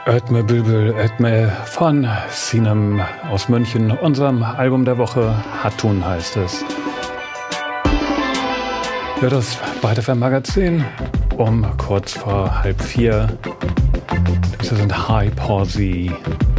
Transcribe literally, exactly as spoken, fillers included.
Ötme Bülbül Ötme von Sinem aus München. Unserem Album der Woche Hatun heißt es. Hört das Byte F M Magazin um kurz vor halb vier. Das sind High Palsy